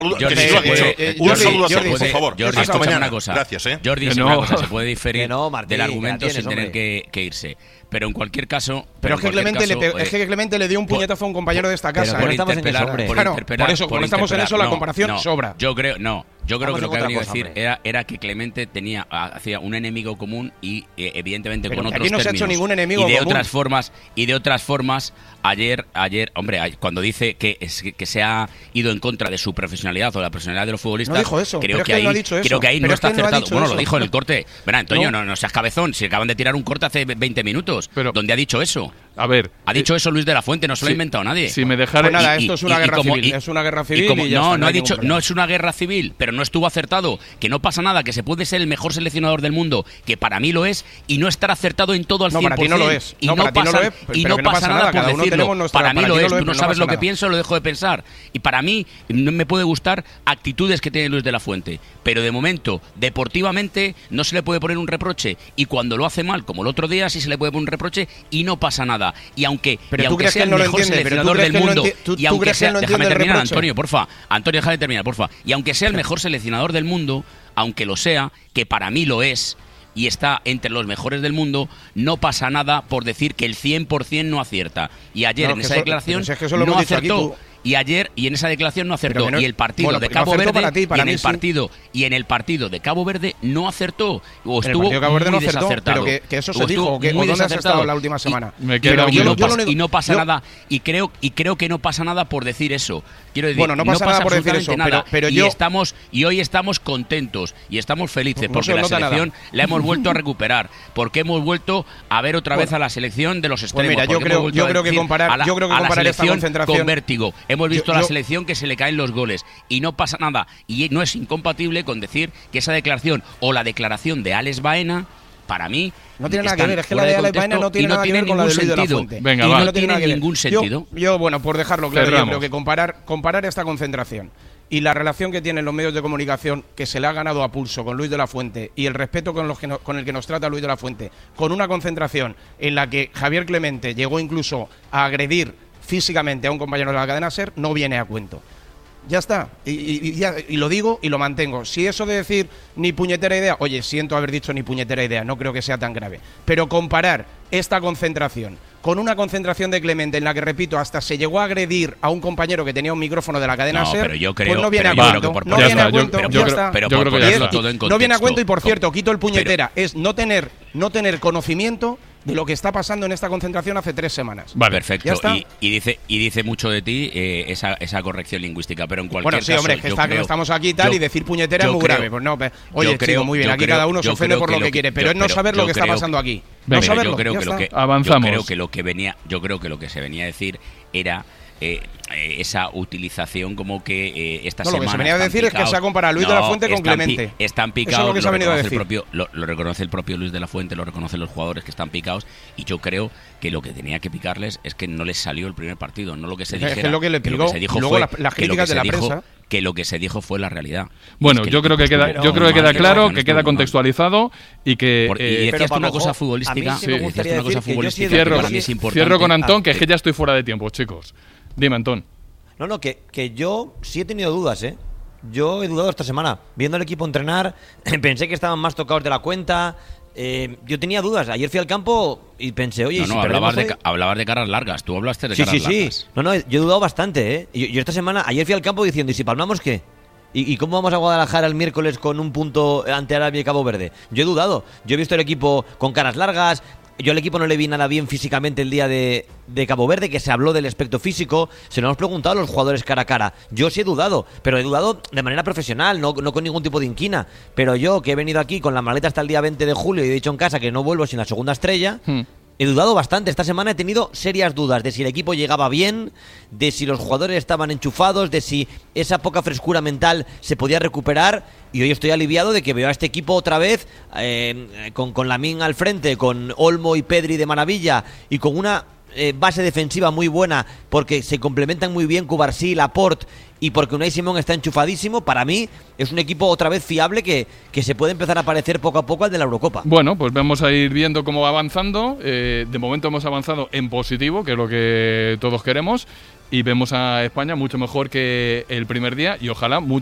Un saludo a todos, por favor. Jordi, Hasta mañana. Una cosa. Gracias, Jordi, una cosa, se puede diferir Martín, del argumento sin tener hombre. que irse. Pero en cualquier caso. Pero es que Clemente le dio un puñetazo a un compañero de esta casa. Por eso, cuando estamos en eso, la comparación sobra. Yo creo que lo que ha venido a decir era que Clemente hacía un enemigo común y evidentemente pero con otros aquí no términos. Se ha hecho ningún enemigo y de común. otras formas, ayer, hombre, cuando dice que se ha ido en contra de su profesionalidad o de la profesionalidad de los futbolistas, no dijo eso, creo que ahí no está acertado. Bueno, lo dijo en el corte. Verá, Antonio, no seas cabezón, si acaban de tirar un corte hace 20 minutos. ¿Dónde ha dicho eso? A ver. Ha dicho eso Luis de la Fuente, no se lo ha inventado nadie. Si me dejara. Pues nada, esto es una guerra civil. Es una guerra civil. No ha dicho, no es una guerra civil, pero no estuvo acertado. Que no pasa nada, que se puede ser el mejor seleccionador del mundo, que para mí lo es, y no estar acertado en todo al 100%. No, para ti no lo es. Y no pasa nada por decirlo. Para mí lo es. Tú no sabes lo que pienso, lo dejo de pensar. Y para mí no me puede gustar actitudes que tiene Luis de la Fuente. Pero de momento, deportivamente, no se le puede poner un reproche. Y cuando lo hace mal, como el otro día, sí se le puede poner un reproche y no pasa nada. Y aunque sea el mejor seleccionador del mundo, y aunque sea, déjame terminar, Antonio, porfa. Antonio, déjame terminar, porfa. Y aunque sea el mejor seleccionador del mundo, aunque lo sea, que para mí lo es, y está entre los mejores del mundo, no pasa nada por decir que el 100% no acierta. Y ayer en esa declaración no acertó. Y en esa declaración no acertó. Y el partido de Cabo Verde y en el partido de Cabo Verde no acertó. O estuvo muy desacertado. Pero que eso se dijo. ¿Dónde has estado la última semana? Y no pasa nada. Y creo que no pasa nada por decir eso. Quiero decir, no pasa nada por decir eso. Y hoy estamos contentos y estamos felices porque la selección la hemos vuelto a recuperar. Porque hemos vuelto a ver otra vez a la selección de los extremos. Mira, yo creo que comparar esta concentración con vértigo. Hemos visto a la selección que se le caen los goles y no pasa nada. Y no es incompatible con decir que esa declaración o la declaración de Alex Baena, para mí, no tiene nada que ver. Es que la de Alex Baena no tiene nada que ver con la de Luis de la Fuente. Venga, va. No tiene ningún sentido. Bueno, por dejarlo claro, yo creo que comparar esta concentración y la relación que tienen los medios de comunicación, que se le ha ganado a pulso con Luis de la Fuente, y el respeto con el que nos trata Luis de la Fuente, con una concentración en la que Javier Clemente llegó incluso a agredir físicamente a un compañero de la cadena SER, no viene a cuento. Ya está. Y lo digo y lo mantengo. Si eso de decir ni puñetera idea, oye, siento haber dicho ni puñetera idea, no creo que sea tan grave. Pero comparar esta concentración con una concentración de Clemente en la que, repito, hasta se llegó a agredir a un compañero que tenía un micrófono de la cadena SER, pero yo creo, pues no viene a cuento. No viene a cuento, ya está. No viene a cuento y, por cierto, quito el puñetera. Es no tener conocimiento de lo que está pasando en esta concentración hace 3 semanas. Vale, perfecto. Y dice mucho de ti esa corrección lingüística, pero en cualquier caso... Bueno, sí, hombre, que estamos aquí y tal, y decir puñetera es muy grave. Pues no, oye, chico, muy bien, aquí cada uno se ofende por lo que quiere, pero es no saber lo que está pasando aquí. No saberlo, avanzamos. Yo creo que lo que se venía a decir era... esa utilización como que esta semana... Lo que se venía a decir es que se ha comparado a Luis de la Fuente con Clemente. Están picados, eso es lo que se ha venido a decir. Lo reconoce el propio Luis de la Fuente, lo reconocen los jugadores que están picados, y yo creo que lo que tenía que picarles es que no les salió el primer partido, no lo que se dijera. Es lo que le picó, luego las críticas de la prensa. Que lo que se dijo fue la realidad. Bueno, yo creo que queda claro, que queda contextualizado y que... Y decías una cosa futbolística. Cierro con Antón, que es que ya estoy fuera de tiempo, chicos. Dime, Antón. No, que yo sí he tenido dudas, ¿eh? Yo he dudado esta semana. Viendo al equipo entrenar, pensé que estaban más tocados de la cuenta. Yo tenía dudas. Ayer fui al campo y pensé, oye, hablabas de caras largas. Tú hablaste de caras largas. Sí. No, yo he dudado bastante, ¿eh? Yo esta semana, ayer fui al campo diciendo, ¿y si palmamos qué? ¿Y cómo vamos a Guadalajara el miércoles con un punto ante Arabia y Cabo Verde? Yo he dudado. Yo he visto el equipo con caras largas. Yo al equipo no le vi nada bien físicamente el día de Cabo Verde, que se habló del aspecto físico. Se lo hemos preguntado a los jugadores cara a cara. Yo sí he dudado, pero he dudado de manera profesional, no con ningún tipo de inquina. Pero yo, que he venido aquí con la maleta hasta el día 20 de julio y he dicho en casa que no vuelvo sin la segunda estrella... He dudado bastante. Esta semana he tenido serias dudas de si el equipo llegaba bien, de si los jugadores estaban enchufados, de si esa poca frescura mental se podía recuperar. Y hoy estoy aliviado de que veo a este equipo otra vez con Lamine al frente, con Olmo y Pedri de maravilla y con una base defensiva muy buena, porque se complementan muy bien Cubarsí, Laporte, y porque Unai Simón está enchufadísimo. Para mí es un equipo otra vez fiable que se puede empezar a parecer poco a poco al de la Eurocopa. Bueno, pues vamos a ir viendo cómo va avanzando. De momento hemos avanzado en positivo, que es lo que todos queremos. y vemos a España mucho mejor que el primer día y ojalá